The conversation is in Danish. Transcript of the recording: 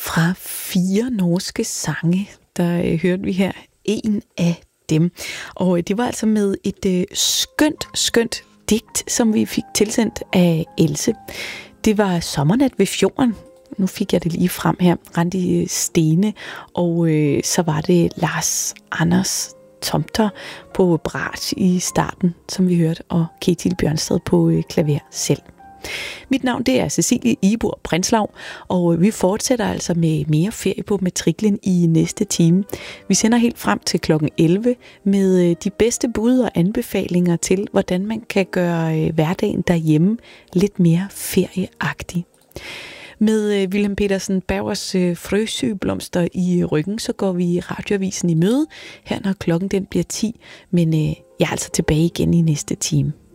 Fra 4 norske sange, der hørte vi her en af dem. Og det var altså med et skønt digt, som vi fik tilsendt af Else. Det var Sommernat ved fjorden. Nu fik jeg det lige frem her. Randi Stene. Og så var det Lars Anders Tomter på brat i starten, som vi hørte, og Ketil Bjørnsted på klaver selv. Mit navn det er Cecilie Ibor Prinslav, og vi fortsætter altså med mere ferie på matriklen i næste time. Vi sender helt frem til kl. 11 med de bedste bud og anbefalinger til, hvordan man kan gøre hverdagen derhjemme lidt mere ferieagtig. Med Wilhelm Petersen Bergers frøsygeblomster i ryggen, så går vi radioavisen i møde, her når klokken den bliver 10, men jeg er altså tilbage igen i næste time.